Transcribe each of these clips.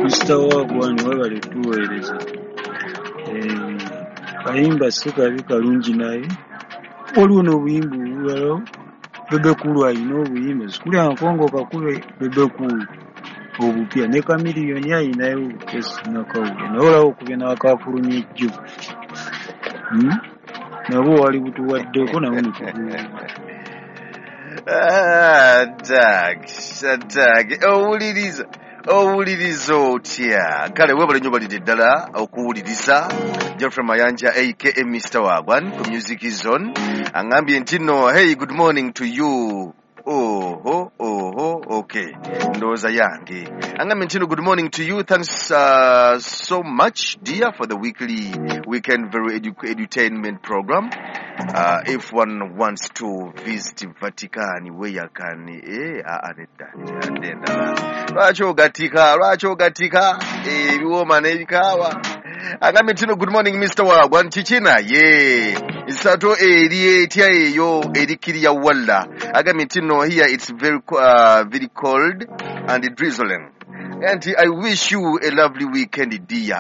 Mr. Wagwan wabale tuweereza kayimba si kabi kalungi naye waliwo n'obuyimba obulala Bebekulu alina obuyimba sikuli ankongo kakube Bebekulu obupya ne Kamiliyoni ayinayo esinakawulo naye olaba okubye n'akafulumya ejjo nabo wali butuwaddeko nabo netukuula Dag owuliriza otya kale webale nnyo balidde ddala okuwuliriza Geoffrey Mayanja aka Mr. Wagwan ku Music Zone angambye nti no hey good morning to you okay ndowooza yange angambye nti no good morning to you thanks so much dear for the weekend very edutainment program. If one wants to visit Vatican, where can Racho Gatika, woman Erikawa. Agamitino, good morning, Mr. Wagwan Chichina, Sato Tia yo Erikiria Walla. Agamitino here it's very cold and drizzling. And I wish you a lovely weekend, dear.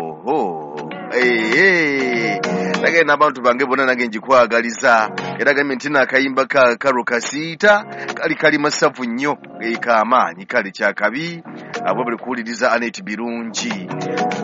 Again abantu bange bonna nange njikwagaliza era gamintina akayimba ka karo kasita kali masavu nnyo kaamaanyi kali kyakabi abo bali kuwuliriza Anet Birungi